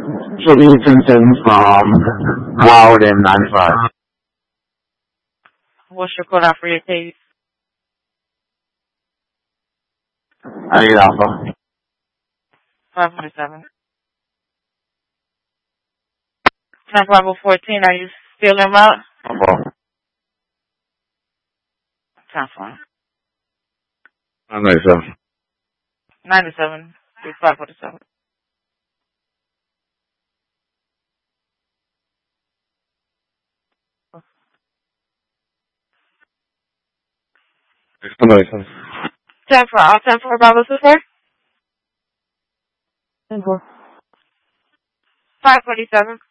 So Easton from Howard and 95. What's your code out for your case? I need Alpha. 547. 10-5-14, are you still en route? Alpha. 10-5. 97. 97. 547. Explanation. 10-4. All 10-4 Bravo 24? 10-4. 547.